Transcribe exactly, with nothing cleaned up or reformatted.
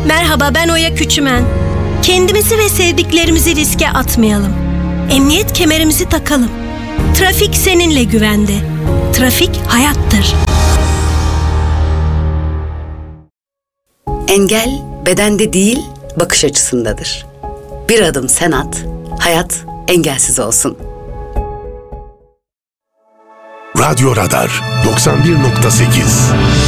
Merhaba, ben Oya Küçümen. Kendimizi ve sevdiklerimizi riske atmayalım. Emniyet kemerimizi takalım. Trafik seninle güvende. Trafik hayattır. Engel bedende değil, bakış açısındadır. Bir adım sen at, hayat engelsiz olsun. Radyo Radar doksan bir nokta sekiz